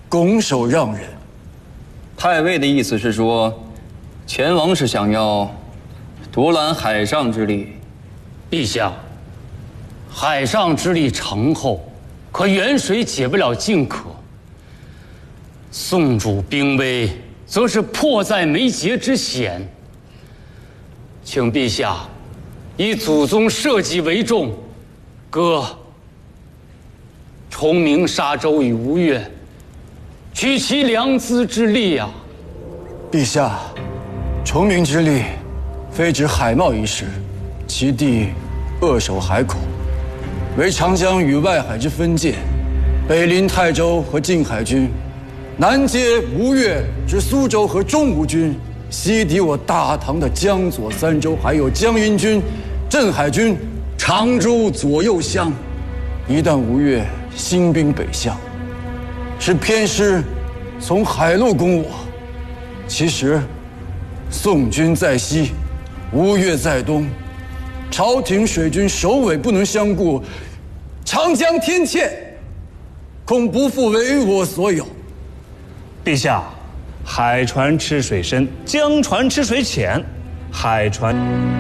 拱手让人。 太尉的意思是说，前王是想要独揽海上之力。 陛下，海上之力成后，可远水解不了近渴。宋主兵危，则是迫在眉睫之险。请陛下以祖宗社稷为重，割崇明沙洲与吴越，取其良资之力啊！ 陛下，崇明之力，非指海贸一事，其地扼守海口，为长江与外海之分界，北临泰州和靖海军，南接吴越之苏州和中吴军，西抵我大唐的江左三州，还有江阴军、镇海军、常州左右乡。一旦吴越兴兵北向，是偏师从海路攻我，其实宋军在西，吴越在东，朝廷水军首尾不能相顾，长江天堑恐不复为我所有。 陛下，海船吃水深，江船吃水浅，海船。